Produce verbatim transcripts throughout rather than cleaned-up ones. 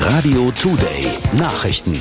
Radio Today Nachrichten.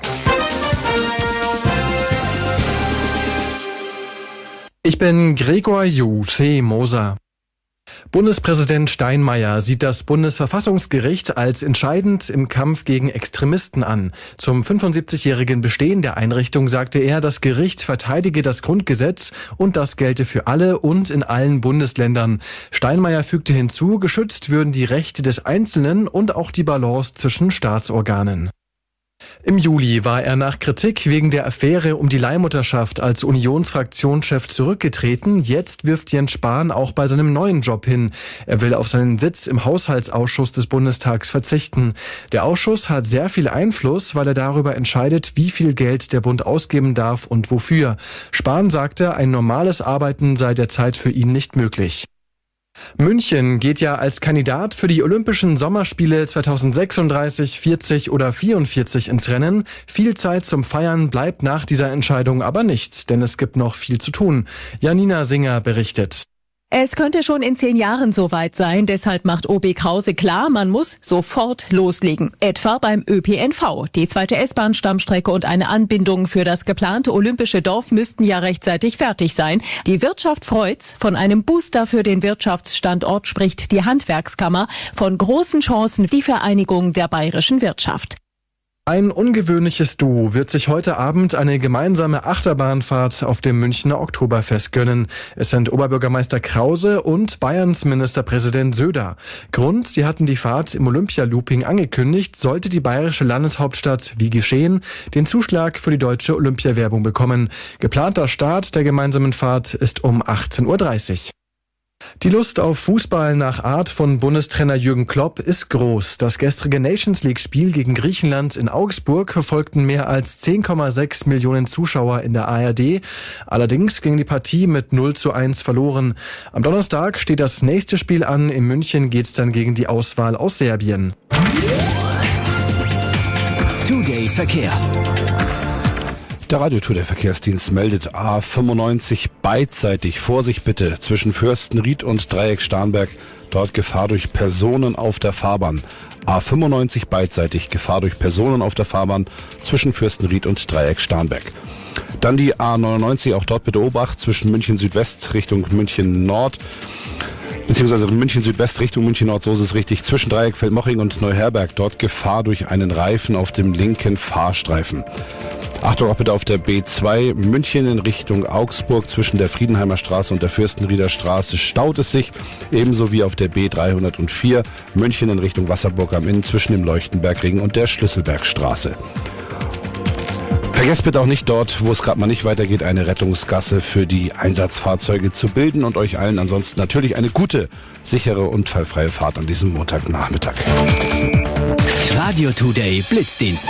Ich bin Gregor Juse Moser. Bundespräsident Steinmeier sieht das Bundesverfassungsgericht als entscheidend im Kampf gegen Extremisten an. Zum fünfundsiebzigjährigen Bestehen der Einrichtung sagte er, das Gericht verteidige das Grundgesetz und das gelte für alle und in allen Bundesländern. Steinmeier fügte hinzu, geschützt würden die Rechte des Einzelnen und auch die Balance zwischen Staatsorganen. Im Juli war er nach Kritik wegen der Affäre um die Leihmutterschaft als Unionsfraktionschef zurückgetreten. Jetzt wirft Jens Spahn auch bei seinem neuen Job hin. Er will auf seinen Sitz im Haushaltsausschuss des Bundestags verzichten. Der Ausschuss hat sehr viel Einfluss, weil er darüber entscheidet, wie viel Geld der Bund ausgeben darf und wofür. Spahn sagte, ein normales Arbeiten sei derzeit für ihn nicht möglich. München geht ja als Kandidat für die Olympischen Sommerspiele zweitausendsechsunddreißig, vierzig oder vierundvierzig ins Rennen. Viel Zeit zum Feiern bleibt nach dieser Entscheidung aber nicht, denn es gibt noch viel zu tun. Janina Singer berichtet. Es könnte schon in zehn Jahren soweit sein, deshalb macht O B Krause klar, man muss sofort loslegen. Etwa beim Ö P N V. Die zweite S-Bahn-Stammstrecke und eine Anbindung für das geplante olympische Dorf müssten ja rechtzeitig fertig sein. Die Wirtschaft freut's. Von einem Booster für den Wirtschaftsstandort spricht die Handwerkskammer. Von großen Chancen die Vereinigung der bayerischen Wirtschaft. Ein ungewöhnliches Duo wird sich heute Abend eine gemeinsame Achterbahnfahrt auf dem Münchner Oktoberfest gönnen. Es sind Oberbürgermeister Krause und Bayerns Ministerpräsident Söder. Grund, sie hatten die Fahrt im Olympia-Looping angekündigt, sollte die bayerische Landeshauptstadt, wie geschehen, den Zuschlag für die deutsche Olympia-Werbung bekommen. Geplanter Start der gemeinsamen Fahrt ist um achtzehn Uhr dreißig. Die Lust auf Fußball nach Art von Bundestrainer Jürgen Klopp ist groß. Das gestrige Nations League-Spiel gegen Griechenland in Augsburg verfolgten mehr als zehn Komma sechs Millionen Zuschauer in der A R D. Allerdings ging die Partie mit null zu eins verloren. Am Donnerstag steht das nächste Spiel an. In München geht's dann gegen die Auswahl aus Serbien. Today Verkehr. Der Radio Today Verkehrsdienst meldet A fünfundneunzig beidseitig. Vorsicht bitte zwischen Fürstenried und Dreieck Starnberg. Dort Gefahr durch Personen auf der Fahrbahn. A fünfundneunzig beidseitig. Gefahr durch Personen auf der Fahrbahn zwischen Fürstenried und Dreieck Starnberg. Dann die A neunundneunzig. Auch dort bitte Obacht zwischen München Südwest Richtung München Nord. Beziehungsweise München Südwest Richtung München Nord, so ist es richtig. Zwischen Dreieck Feldmoching und Neuherberg. Dort Gefahr durch einen Reifen auf dem linken Fahrstreifen. Achtung auch bitte auf der B zwei, München in Richtung Augsburg zwischen der Friedenheimer Straße und der Fürstenrieder Straße staut es sich, ebenso wie auf der B dreihundertvier, München in Richtung Wasserburg am Inn zwischen dem Leuchtenbergring und der Schlüsselbergstraße. Vergesst bitte auch nicht dort, wo es gerade mal nicht weitergeht, eine Rettungsgasse für die Einsatzfahrzeuge zu bilden und euch allen ansonsten natürlich eine gute, sichere, unfallfreie Fahrt an diesem Montagnachmittag. Radio Today Blitzdienst.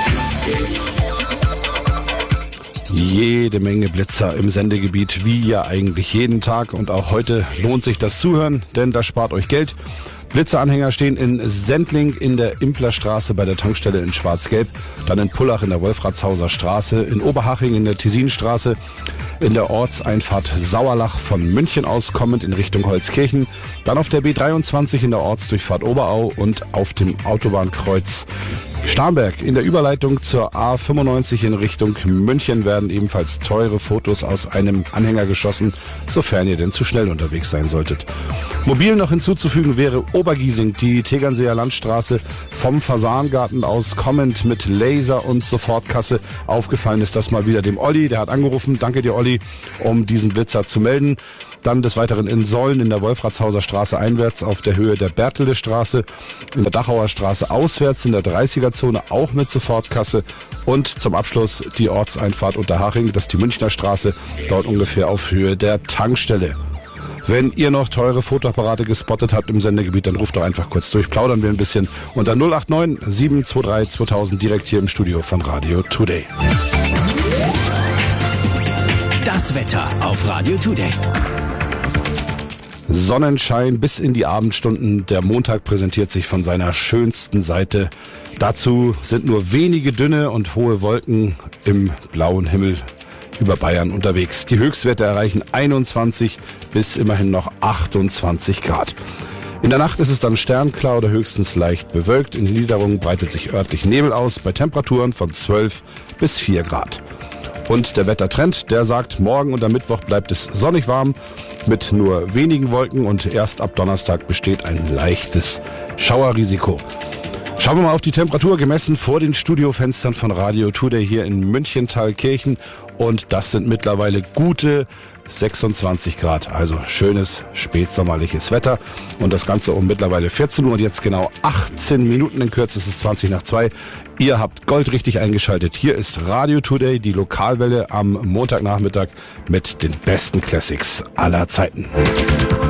Jede Menge Blitzer im Sendegebiet, wie ja eigentlich jeden Tag. Und auch heute lohnt sich das Zuhören, denn das spart euch Geld. Blitzeranhänger stehen in Sendling in der Implerstraße bei der Tankstelle in Schwarz-Gelb, dann in Pullach in der Wolfratshauser Straße, in Oberhaching in der Tessinstraße, in der Ortseinfahrt Sauerlach von München aus kommend in Richtung Holzkirchen, dann auf der B dreiundzwanzig in der Ortsdurchfahrt Oberau und auf dem Autobahnkreuz Starnberg. In der Überleitung zur A fünfundneunzig in Richtung München werden ebenfalls teure Fotos aus einem Anhänger geschossen, sofern ihr denn zu schnell unterwegs sein solltet. Mobil noch hinzuzufügen wäre Obergiesing, die Tegernseer Landstraße vom Fasangarten aus kommend mit Laser und Sofortkasse. Aufgefallen ist das mal wieder dem Olli, der hat angerufen, danke dir Olli, um diesen Blitzer zu melden. Dann des Weiteren in Solln in der Wolfratshauser Straße einwärts auf der Höhe der Bertelde Straße, in der Dachauer Straße auswärts in der dreißiger Zone auch mit Sofortkasse und zum Abschluss die Ortseinfahrt Unterhaching, das ist die Münchner Straße, dort ungefähr auf Höhe der Tankstelle. Wenn ihr noch teure Fotoapparate gespottet habt im Sendegebiet, dann ruft doch einfach kurz durch, plaudern wir ein bisschen unter null acht neun sieben zwei drei zweitausend direkt hier im Studio von Radio Today. Das Wetter auf Radio Today. Sonnenschein bis in die Abendstunden. Der Montag präsentiert sich von seiner schönsten Seite. Dazu sind nur wenige dünne und hohe Wolken im blauen Himmel über Bayern unterwegs. Die Höchstwerte erreichen einundzwanzig bis immerhin noch achtundzwanzig Grad. In der Nacht ist es dann sternklar oder höchstens leicht bewölkt. In Niederungen breitet sich örtlich Nebel aus bei Temperaturen von zwölf bis vier Grad. Und der Wettertrend, der sagt, morgen und am Mittwoch bleibt es sonnig warm mit nur wenigen Wolken und erst ab Donnerstag besteht ein leichtes Schauerrisiko. Schauen wir mal auf die Temperatur, gemessen vor den Studiofenstern von Radio Today hier in München-Thalkirchen. Und das sind mittlerweile gute sechsundzwanzig Grad, also schönes spätsommerliches Wetter. Und das Ganze um mittlerweile vierzehn Uhr und jetzt genau achtzehn Minuten, in Kürze ist es zwanzig nach zwei. Ihr habt goldrichtig eingeschaltet. Hier ist Radio Today, die Lokalwelle am Montagnachmittag mit den besten Classics aller Zeiten.